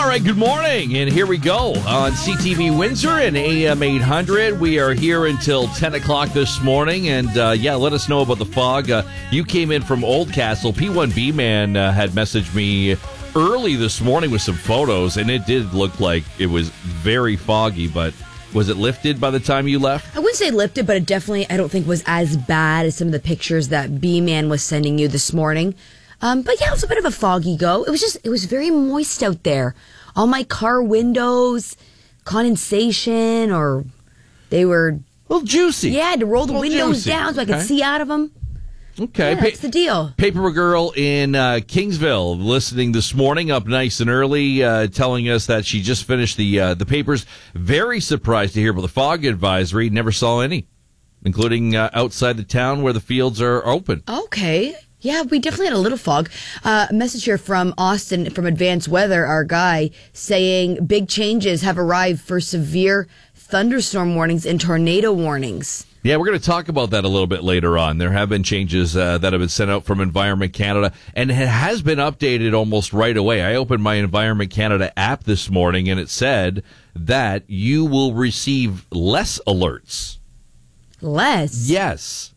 right, good morning, and here we go on CTV Windsor and AM 800. We are here until 10 o'clock this morning, and let us know about the fog. You came in from Oldcastle. P1B Man had messaged me early this morning with some photos, and it did look like it was very foggy, but was it lifted by the time you left? I wouldn't say lifted, but it definitely, I don't think, was as bad as some of the pictures that B-Man was sending you this morning. But yeah, it was a bit of a foggy go. It was very moist out there. All my car windows, condensation, or they were... A little juicy. Yeah, I had to roll the windows juicy. down so I could see out of them. Okay. Yeah, that's the deal. Paper Girl in Kingsville listening this morning, up nice and early, telling us that she just finished the papers. Very surprised to hear about the fog advisory. Never saw any, including outside the town where the fields are open. Okay. Yeah, we definitely had a little fog. A message here from Austin from Advanced Weather, our guy, saying big changes have arrived for severe thunderstorm warnings and tornado warnings. Yeah, we're going to talk about that a little bit later on. There have been changes that have been sent out from Environment Canada, and it has been updated almost right away. I opened my Environment Canada app this morning, and it said that you will receive less alerts. Less? Yes.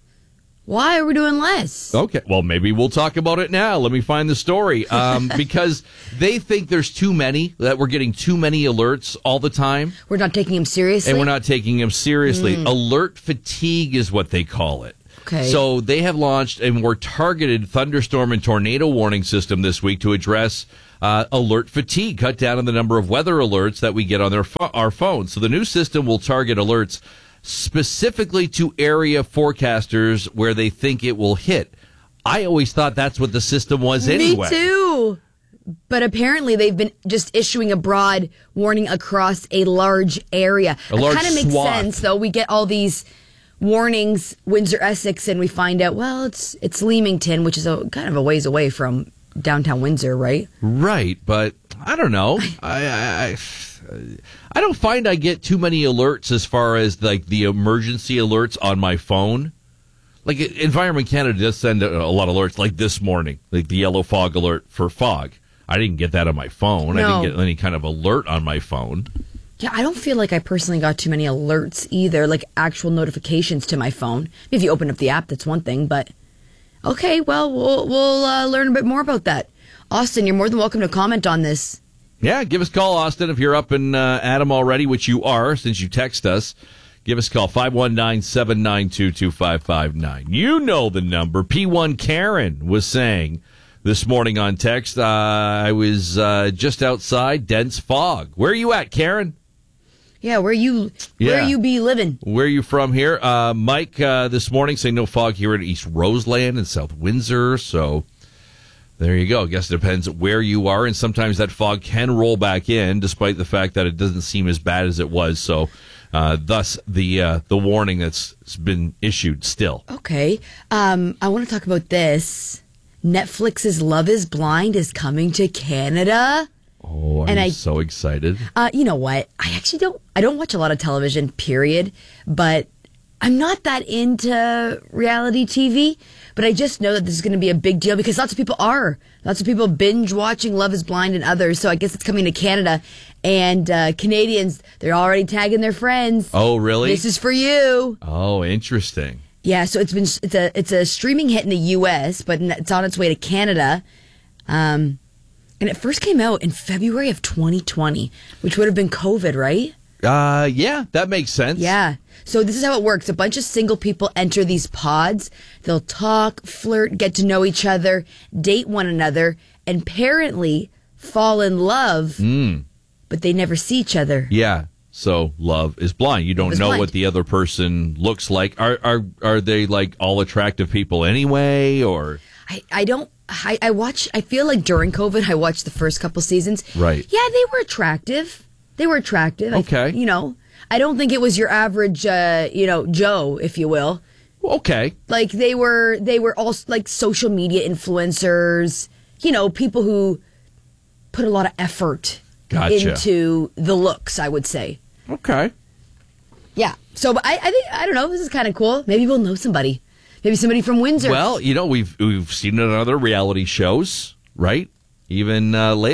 Why are we doing less? Okay, well, maybe we'll talk about it now. Let me find the story. Because they think there's too many, that we're getting too many alerts all the time. We're not taking them seriously? And we're not taking them seriously. Alert fatigue is what they call it. Okay. So they have launched a more targeted thunderstorm and tornado warning system this week to address alert fatigue, cut down on the number of weather alerts that we get on our phones. So the new system will target alerts specifically to area forecasters where they think it will hit. I always thought that's what the system was anyway. Me too. But apparently they've been just issuing a broad warning across a large area. A large it kind of makes swath. sense, though. We get all these warnings, Windsor, Essex, and we find out, well, it's Leamington, which is kind of a ways away from downtown Windsor, right? Right, but I don't know. I don't find I get too many alerts as far as like the emergency alerts on my phone. Like Environment Canada does send a lot of alerts, like this morning, like the yellow fog alert for fog. I didn't get that on my phone. No. I didn't get any kind of alert on my phone. Yeah, I don't feel like I personally got too many alerts either, like actual notifications to my phone. If you open up the app, that's one thing, but okay, well, we'll learn a bit more about that. Austin, you're more than welcome to comment on this. Yeah, give us a call, Austin, if you're up in Adam already, which you are since you text us. Give us a call, 519-792-2559. You know the number. P1 Karen was saying this morning on text, I was just outside dense fog. Where are you at, Karen? Yeah, where you be living? Where are you from here? Mike this morning saying no fog here in East Roseland and South Windsor, so... There you go. I guess it depends where you are, and sometimes that fog can roll back in, despite the fact that it doesn't seem as bad as it was. So, thus the warning that's been issued still. Okay, I want to talk about this. Netflix's Love Is Blind is coming to Canada. Oh, I'm so excited. You know what? I don't watch a lot of television, period, but I'm not that into reality TV. But I just know that this is going to be a big deal because lots of people are. Lots of people binge watching Love Is Blind and others. So I guess it's coming to Canada. And Canadians, they're already tagging their friends. Oh, really? This is for you. Oh, interesting. Yeah, so it's a streaming hit in the U.S., but it's on its way to Canada. And it first came out in February of 2020, which would have been COVID, right? Yeah, that makes sense. Yeah. So this is how it works. A bunch of single people enter these pods. They'll talk, flirt, get to know each other, date one another, and apparently fall in love, but they never see each other. Yeah. So love is blind. You don't know blind. what the other person looks like. Are they like all attractive people anyway, or? I feel like during COVID, I watched the first couple seasons. Right. Yeah, they were attractive. Okay. I don't think it was your average, Joe, if you will. Okay. Like they were all like social media influencers, people who put a lot of effort into the looks, I would say. Okay. Yeah. So but I don't know. This is kind of cool. Maybe we'll know somebody. Maybe somebody from Windsor. Well, we've seen it on other reality shows, right? Even lately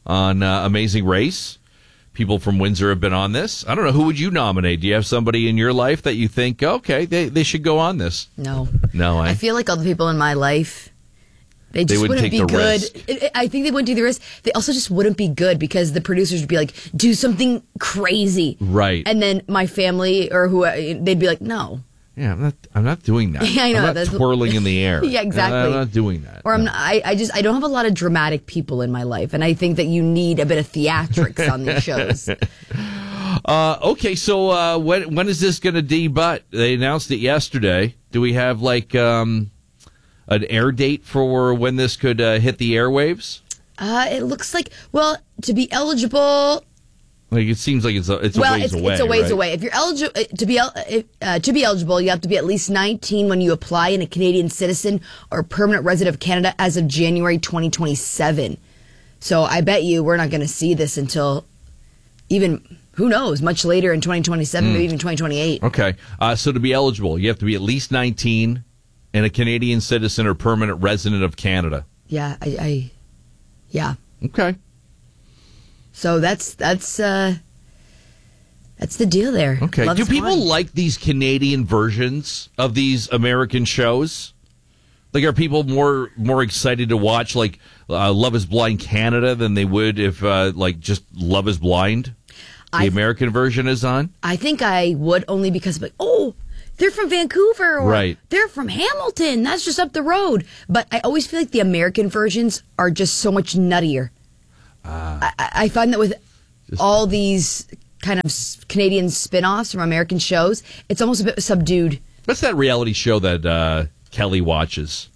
on Amazing Race. People from Windsor have been on this. I don't know. Who would you nominate? Do you have somebody in your life that you think, okay, they should go on this? No. I feel like all the people in my life, they just wouldn't wouldn't be take the good. risk. I think they wouldn't do the risk. They also just wouldn't be good because the producers would be like, do something crazy. Right. And then my family or who, they'd be like, no. Yeah, I'm not doing that. Yeah, I know. I'm not twirling in the air. Yeah, exactly. I'm not doing that. Or I don't have a lot of dramatic people in my life, and I think that you need a bit of theatrics on these shows. Okay, so when is this going to debut? They announced it yesterday. Do we have an air date for when this could hit the airwaves? It looks like, to be eligible. Like it seems like it's a ways away. It's a ways right? away. If you're eligible to be eligible, you have to be at least 19 when you apply and a Canadian citizen or permanent resident of Canada as of January 2027. So I bet you we're not going to see this until even, who knows, much later in 2027, maybe even 2028. Okay. So to be eligible, you have to be at least 19 and a Canadian citizen or permanent resident of Canada. Yeah, yeah. Okay. So that's the deal there. Okay. Love Do is people blind. like these Canadian versions of these American shows? Like, are people more excited to watch Love Is Blind Canada than they would if just Love Is Blind, the American version is on? I think I would, only because they're from Vancouver or right. They're from Hamilton. That's just up the road. But I always feel like the American versions are just so much nuttier. I find that with all these kind of Canadian spin-offs from American shows, it's almost a bit subdued. What's that reality show that Kelly watches?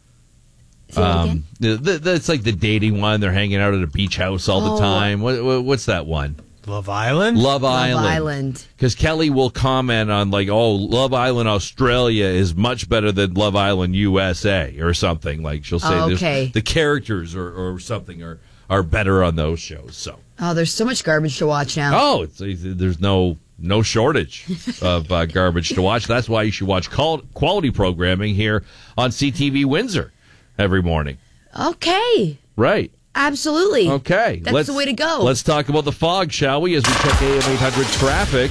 It's like the dating one. They're hanging out at a beach house all the time. What's that one? Love Island? Love Island. Because Kelly will comment on Love Island Australia is much better than Love Island USA or something. Like she'll say the characters or something are better on those shows. So there's so much garbage to watch now. There's no shortage of garbage to watch. That's why you should watch quality programming here on CTV Windsor every morning. Okay. Right. Absolutely. Okay. That's the way to go. Let's talk about the fog, shall we, as we check AM 800 traffic.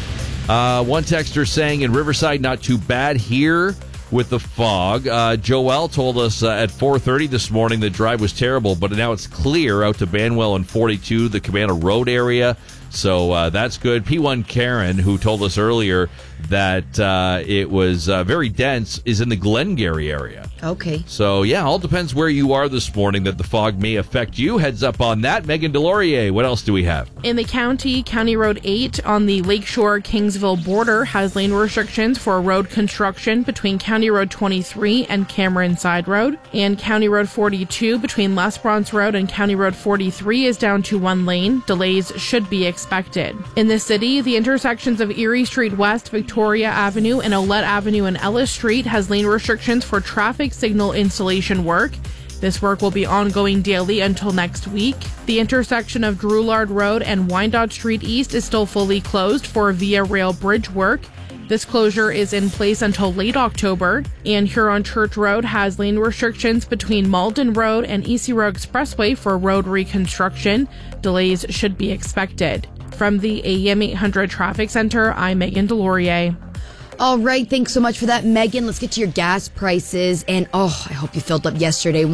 One texter saying in Riverside, not too bad here with the fog. Joelle told us at 4:30 this morning the drive was terrible, but now it's clear out to Banwell and 42, the Cabana Road area. So that's good. P1 Karen, who told us earlier that it was very dense, is in the Glengarry area. Okay. So, yeah, all depends where you are this morning that the fog may affect you. Heads up on that. Megan Delorier, what else do we have? In the County Road 8 on the Lakeshore-Kingsville border has lane restrictions for road construction between County Road 23 and Cameron Side Road. And County Road 42 between Les Bronze Road and County Road 43 is down to one lane. Delays should be expected. In the city, the intersections of Erie Street West, Victoria Avenue, and Olette Avenue and Ellis Street has lane restrictions for traffic signal installation work. This work will be ongoing daily until next week. The intersection of Drouillard Road and Wyandotte Street East is still fully closed for Via Rail bridge work. This closure is in place until late October, and Huron Church Road has lane restrictions between Malden Road and Easy Road Expressway for road reconstruction. Delays should be expected. From the AM 800 Traffic Center, I'm Megan Delorier. All right, thanks so much for that, Megan. Let's get to your gas prices. And, I hope you filled up yesterday.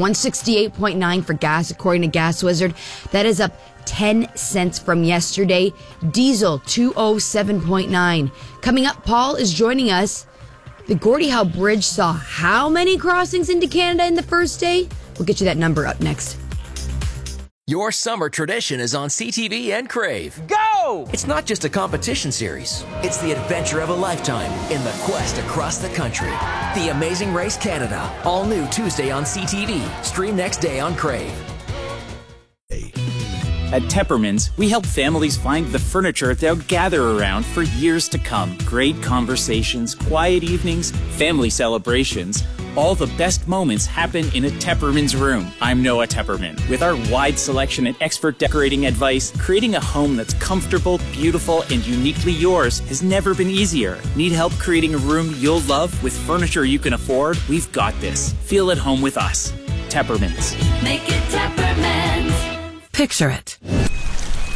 168.9 for gas, according to Gas Wizard. That is up 10 cents from yesterday. Diesel, 207.9. Coming up, Paul is joining us. The Gordie Howe Bridge saw how many crossings into Canada in the first day? We'll get you that number up next. Your summer tradition is on CTV and Crave. Go! It's not just a competition series. It's the adventure of a lifetime in the quest across the country. The Amazing Race Canada. All new Tuesday on CTV. Stream next day on Crave. At Tepperman's, we help families find the furniture they'll gather around for years to come. Great conversations, quiet evenings, family celebrations. All the best moments happen in a Tepperman's room. I'm Noah Tepperman. With our wide selection and expert decorating advice, creating a home that's comfortable, beautiful, and uniquely yours has never been easier. Need help creating a room you'll love with furniture you can afford? We've got this. Feel at home with us. Tepperman's. Make it Tepperman's. Picture it.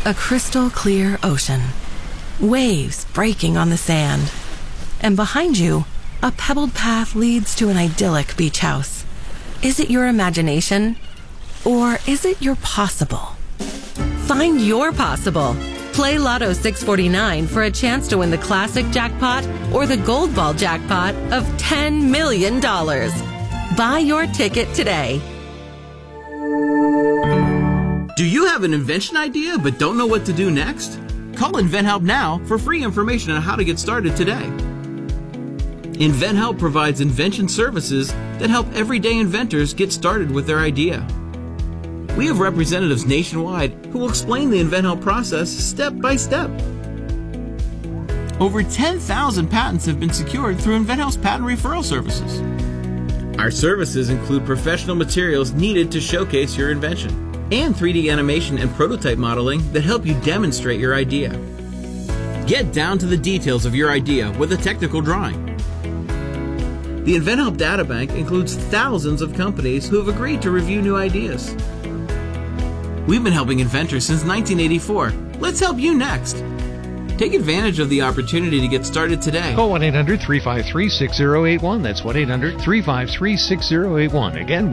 a crystal clear ocean, waves breaking on the sand, and behind you, a pebbled path leads to an idyllic beach house. Is it your imagination, or is it your possible? Find your possible. Play Lotto 649 for a chance to win the classic jackpot or the gold ball jackpot of $10 million. Buy your ticket today. Do you have an invention idea but don't know what to do next? Call InventHelp now for free information on how to get started today. InventHelp provides invention services that help everyday inventors get started with their idea. We have representatives nationwide who will explain the InventHelp process step by step. Over 10,000 patents have been secured through InventHelp's patent referral services. Our services include professional materials needed to showcase your invention and 3D animation and prototype modeling that help you demonstrate your idea. Get down to the details of your idea with a technical drawing. The InventHelp Databank includes thousands of companies who have agreed to review new ideas. We've been helping inventors since 1984. Let's help you next. Take advantage of the opportunity to get started today. Call 1-800-353-6081. That's 1-800-353-6081. Again,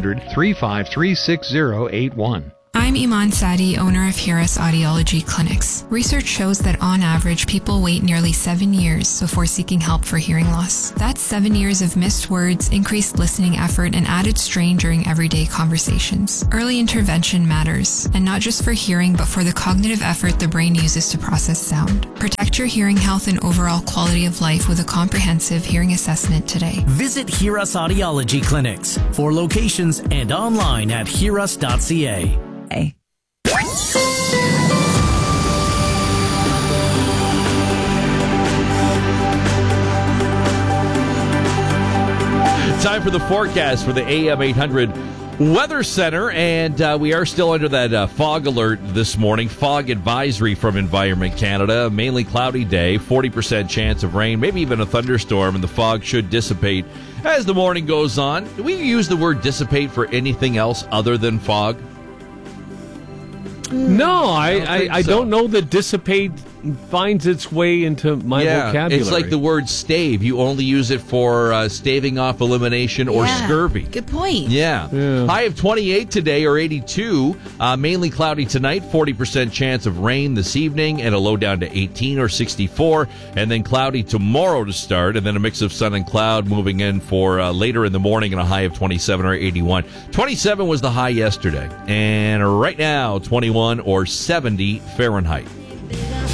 1-800-353-6081. I'm Iman Sadi, owner of Hiras Audiology Clinics. Research shows that on average, people wait nearly 7 years before seeking help for hearing loss. That's 7 years of missed words, increased listening effort, and added strain during everyday conversations. Early intervention matters, and not just for hearing, but for the cognitive effort the brain uses to process sound. Protect your hearing health and overall quality of life with a comprehensive hearing assessment today. Visit Hiras Audiology Clinics for locations and online at hiras.ca. Time for the forecast for the AM 800 Weather Center, and we are still under that fog alert this morning. Fog advisory from Environment Canada. Mainly cloudy day, 40% chance of rain, maybe even a thunderstorm, and the fog should dissipate as the morning goes on. Do we use the word dissipate for anything else other than fog? No, I don't know that dissipate finds its way into my vocabulary. It's like the word stave. You only use it for staving off elimination or scurvy. Good point. Yeah. High of 28 today or 82. Mainly cloudy tonight, 40% chance of rain this evening, and a low down to 18 or 64. And then cloudy tomorrow to start, and then a mix of sun and cloud moving in for later in the morning, and a high of 27 or 81. 27 was the high yesterday. And right now, 21 or 70 Fahrenheit.